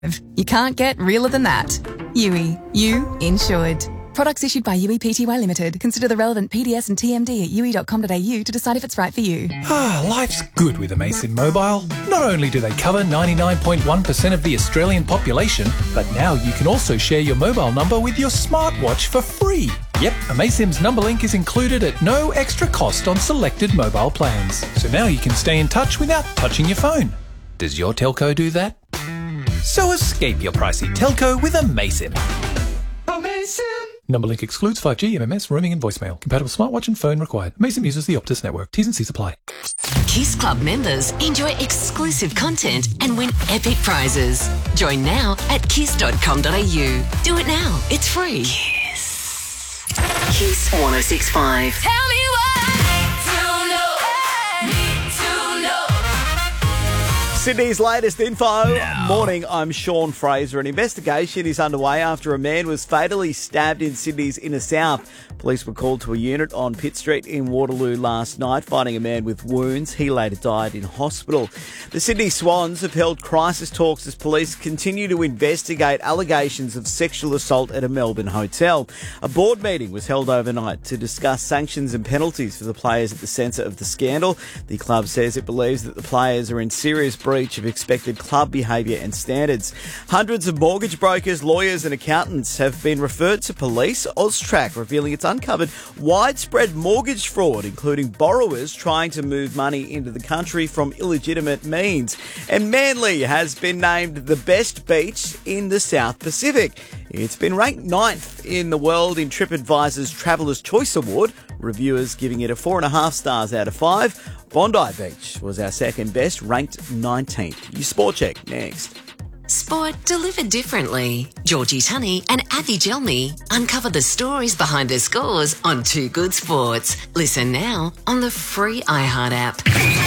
You can't get realer than that. Yui, you insured. Products issued by Yui Pty Limited. Consider the relevant PDS and TMD at yui.com.au to decide if it's right for you. Life's good with Amaysim Mobile. Not only do they cover 99.1% of the Australian population, but now you can also share your mobile number with your smartwatch for free. Yep, Amaysim's number link is included at no extra cost on selected mobile plans. So now you can stay in touch without touching your phone. Does your telco do that? So escape your pricey telco with Amaysim. Number link excludes 5G, MMS, roaming and voicemail. Compatible smartwatch and phone required. Amaysim uses the Optus network. T's and C's apply. Kiss Club members enjoy exclusive content and win epic prizes. Join now at kiss.com.au. Do it now. It's free. Kiss. Kiss 106.5. Tell me Sydney's latest info. Morning, I'm Sean Fraser. An investigation is underway after a man was fatally stabbed in Sydney's inner south. Police were called to a unit on Pitt Street in Waterloo last night, finding a man with wounds. He later died in hospital. The Sydney Swans have held crisis talks as police continue to investigate allegations of sexual assault at a Melbourne hotel. A board meeting was held overnight to discuss sanctions and penalties for the players at the centre of the scandal. The club says it believes that the players are in serious breach of expected club behaviour and standards. Hundreds of mortgage brokers, lawyers and accountants have been referred to police. AUSTRAC revealing it's uncovered widespread mortgage fraud, including borrowers trying to move money into the country from illegitimate means. And Manly has been named the best beach in the South Pacific. It's been ranked 9th in the world in TripAdvisor's Traveller's Choice Award, reviewers giving it a 4.5 stars out of 5. Bondi Beach was our second best, ranked 19th. You Sport Check next. Sport delivered differently. Georgie Tunney and Avi Gelmi uncover the stories behind the scores on Too Good Sports. Listen now on the free iHeart app.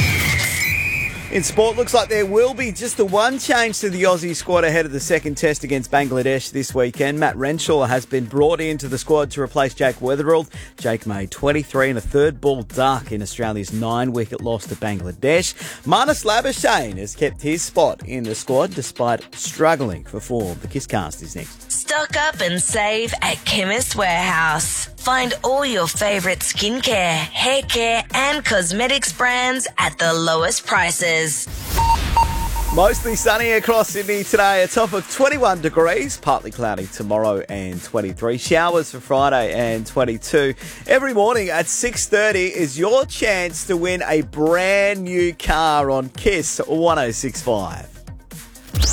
In sport, looks like there will be just the one change to the Aussie squad ahead of the second test against Bangladesh this weekend. Matt Renshaw has been brought into the squad to replace Jake Weatherald. Jake made 23 and a third ball duck in Australia's 9-wicket loss to Bangladesh. Marnus Labuschagne has kept his spot in the squad despite struggling for form. The Kisscast is next. Stock up and save at Chemist Warehouse. Find all your favourite skincare, hair care and cosmetics brands at the lowest prices. Mostly sunny across Sydney today, a top of 21 degrees, partly cloudy tomorrow and 23. Showers for Friday and 22. Every morning at 6:30 is your chance to win a brand new car on Kiss 106.5.